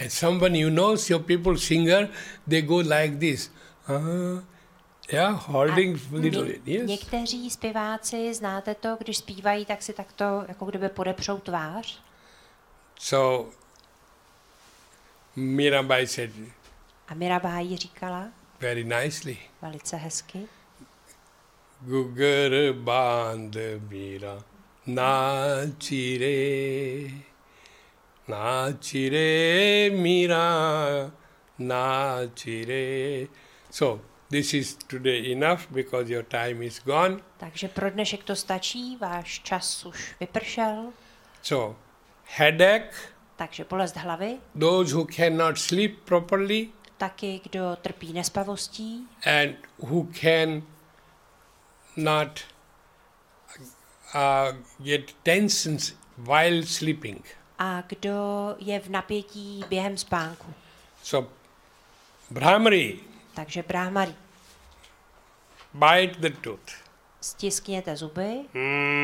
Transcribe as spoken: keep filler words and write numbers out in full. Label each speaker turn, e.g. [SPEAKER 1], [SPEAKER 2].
[SPEAKER 1] And someone you know, so people singer, they go like this. Uh, yeah, holding little,
[SPEAKER 2] ně,
[SPEAKER 1] yes.
[SPEAKER 2] Někteří zpěváci, znáte to, když zpívají, tak si takto jako kdyby podepřou tvář.
[SPEAKER 1] So, Mirabai said,
[SPEAKER 2] A Mirabai říkala
[SPEAKER 1] very nicely,
[SPEAKER 2] velice hezky.
[SPEAKER 1] Gugar band mira nachire, nachire mira nachire. So, this is today enough because your time is gone.
[SPEAKER 2] Takže pro dnešek to stačí, váš čas už vypršel.
[SPEAKER 1] So, headache,
[SPEAKER 2] takže bolest hlavy.
[SPEAKER 1] Those who cannot sleep properly.
[SPEAKER 2] Taky, kdo trpí nespavostí.
[SPEAKER 1] And who can not uh, get tensions while sleeping.
[SPEAKER 2] A kdo je v napětí během spánku.
[SPEAKER 1] So, Brahmari.
[SPEAKER 2] Takže Brahmari.
[SPEAKER 1] Bite the tooth.
[SPEAKER 2] Stiskněte zuby.
[SPEAKER 1] Mm.